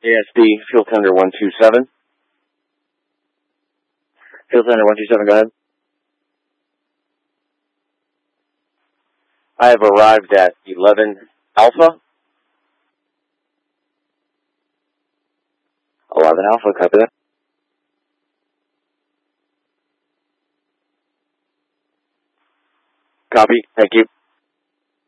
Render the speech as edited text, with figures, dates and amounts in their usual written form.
ASD, Fuel Thunder 127. Fuel Thunder 127, go ahead. I have arrived at 11 Alpha. 11 Alpha, copy that. Copy, thank you.